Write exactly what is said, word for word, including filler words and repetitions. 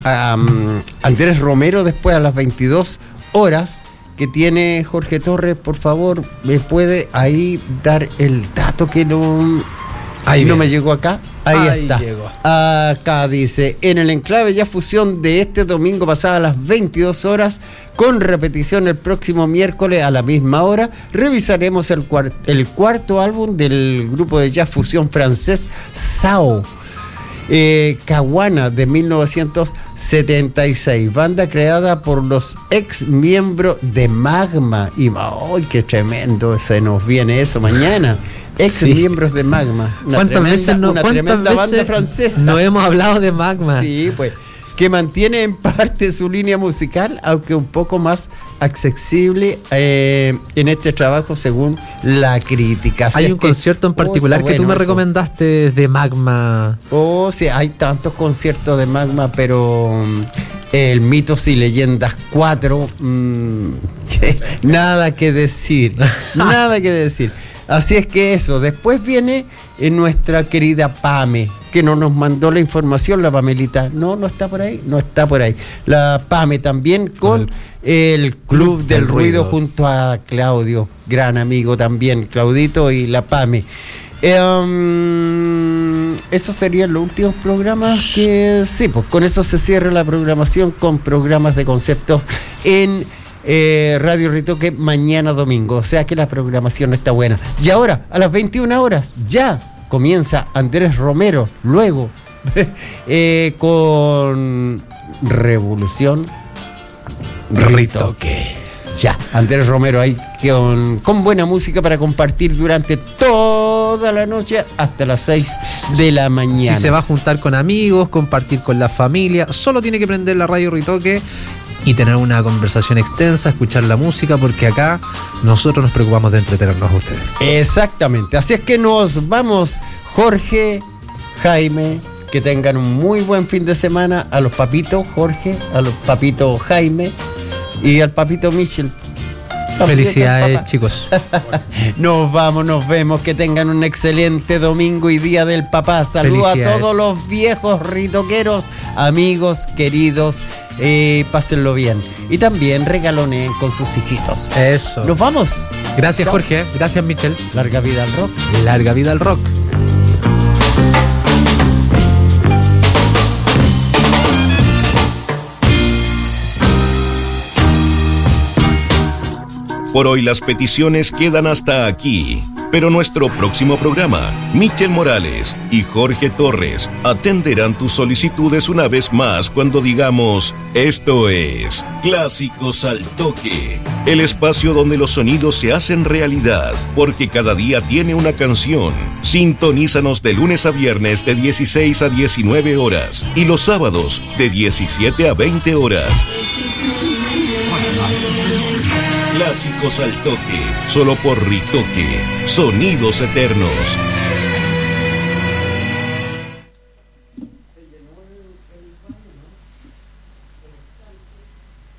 Um, Andrés Romero después a las veintidós horas, que tiene Jorge Torres. Por favor, ¿me puede ahí dar el dato que no, ahí no me llegó acá? Ahí, ahí está. Llegó. Acá dice: en el Enclave Jazz Fusión de este domingo pasado a las veintidós horas, con repetición el próximo miércoles a la misma hora, revisaremos el, cuart- el cuarto álbum del grupo de jazz fusión francés Sao. Eh, Caguana, de mil novecientos setenta y seis, banda creada por los ex miembros de Magma. Y ¡ay, qué tremendo! Se nos viene eso mañana. Ex sí. miembros de Magma. Una ¿Cuántas tremenda, veces no, una ¿cuántas tremenda veces banda francesa. No hemos hablado de Magma. Sí, pues. Que mantiene en parte su línea musical, aunque un poco más accesible eh, en este trabajo según la crítica. Así hay un que, concierto en particular oh, que bueno, tú me eso. recomendaste de Magma. Oh, sí, hay tantos conciertos de Magma, pero um, el Mitos y Leyendas cuatro, mmm, nada que decir, nada que decir. Así es que eso, después viene eh, nuestra querida Pame, que no nos mandó la información, la Pamelita. No, no está por ahí, no está por ahí. La Pame también con el, el Club del, del Ruido, Ruido junto a Claudio, gran amigo también, Claudito y la Pame. Eh, um, esos serían los últimos programas que, sí, pues con eso se cierra la programación con programas de concepto en Eh, Radio Ritoque mañana domingo, o sea que la programación está buena. Y ahora, a las veintiuna horas, ya comienza Andrés Romero, luego eh, con Revolución Ritoque. Ya, Andrés Romero ahí con, con buena música para compartir durante toda la noche hasta las seis de la mañana. Si se va a juntar con amigos, compartir con la familia, solo tiene que prender la Radio Ritoque y tener una conversación extensa, escuchar la música, porque acá nosotros nos preocupamos de entretenernos a ustedes. Exactamente, así es que nos vamos, Jorge, Jaime, que tengan un muy buen fin de semana, a los papitos Jorge, a los papitos Jaime y al papito Michel. Felicidades, chicos. Nos vamos, nos vemos, que tengan un excelente domingo y día del papá. Saludos a todos los viejos ritoqueros, amigos, queridos, eh, pásenlo bien. Y también regaloneen con sus hijitos. Eso. Nos vamos. Gracias, Chao. Jorge. Gracias, Michel. Larga vida al rock. Larga vida al rock. Por hoy las peticiones quedan hasta aquí, pero nuestro próximo programa, Michel Morales y Jorge Torres atenderán tus solicitudes una vez más cuando digamos, esto es Clásicos al Toque, el espacio donde los sonidos se hacen realidad, porque cada día tiene una canción. Sintonízanos de lunes a viernes de dieciséis a diecinueve horas y los sábados de diecisiete a veinte horas. Clásicos al Toque, solo por Ritoque, sonidos eternos.